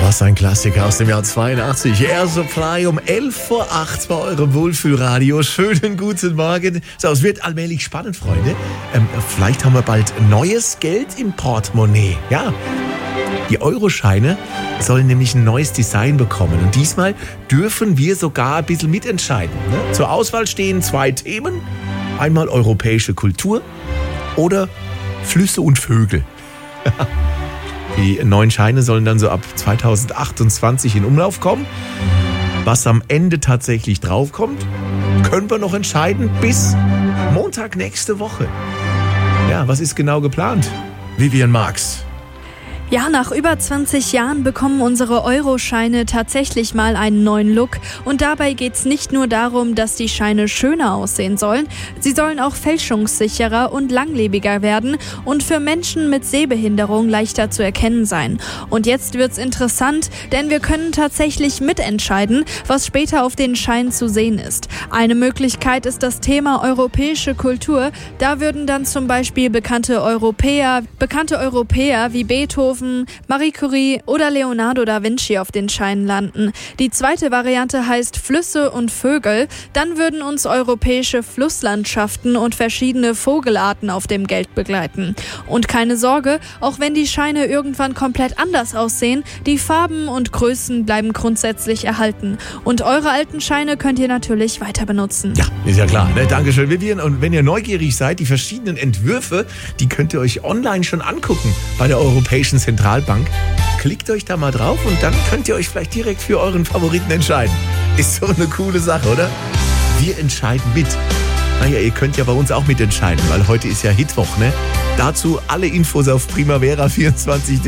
Was ein Klassiker aus dem Jahr 82. Air Supply um 7:11 bei eurem Wohlfühlradio. Schönen guten Morgen. So, es wird allmählich spannend, Freunde. Vielleicht haben wir bald neues Geld im Portemonnaie. Ja, die Euroscheine sollen nämlich ein neues Design bekommen. Und diesmal dürfen wir sogar ein bisschen mitentscheiden. Ne? Zur Auswahl stehen 2 Themen. Einmal europäische Kultur oder Flüsse und Vögel. Die neuen Scheine sollen dann so ab 2028 in Umlauf kommen. Was am Ende tatsächlich draufkommt, können wir noch entscheiden bis Montag nächste Woche. Ja, was ist genau geplant? Vivian Marx. Ja, nach über 20 Jahren bekommen unsere Euroscheine tatsächlich mal einen neuen Look. Und dabei geht's nicht nur darum, dass die Scheine schöner aussehen sollen, sie sollen auch fälschungssicherer und langlebiger werden und für Menschen mit Sehbehinderung leichter zu erkennen sein. Und jetzt wird's interessant, denn wir können tatsächlich mitentscheiden, was später auf den Scheinen zu sehen ist. Eine Möglichkeit ist das Thema europäische Kultur. Da würden dann zum Beispiel bekannte Europäer wie Beethoven, Marie Curie oder Leonardo da Vinci auf den Scheinen landen. Die zweite Variante heißt Flüsse und Vögel. Dann würden uns europäische Flusslandschaften und verschiedene Vogelarten auf dem Geld begleiten. Und keine Sorge, auch wenn die Scheine irgendwann komplett anders aussehen, die Farben und Größen bleiben grundsätzlich erhalten. Und eure alten Scheine könnt ihr natürlich weiter benutzen. Ja, ist ja klar. Ne? Dankeschön, Vivian. Und wenn ihr neugierig seid, die verschiedenen Entwürfe, die könnt ihr euch online schon angucken bei der Europäischen Zentralbank. Klickt euch da mal drauf und dann könnt ihr euch vielleicht direkt für euren Favoriten entscheiden. Ist so eine coole Sache, oder? Wir entscheiden mit. Naja, ihr könnt ja bei uns auch mitentscheiden, weil heute ist ja Hitwoch, ne? Dazu alle Infos auf primavera24.de.